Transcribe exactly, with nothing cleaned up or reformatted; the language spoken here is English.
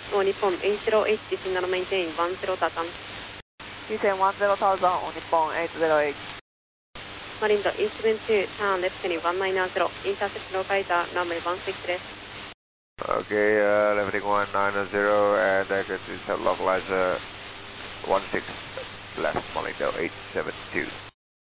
All Nippon eight zero eight, signal maintain one zero Tatam. Houston one zero thousand, All Nippon eight zero eight. Marindo East seven two, turn left heading one nine zero, intercept localizer, runway one six left. Okay, uh, left heading one nine zero, and I can see localizer one six left, Marindo eight seven two.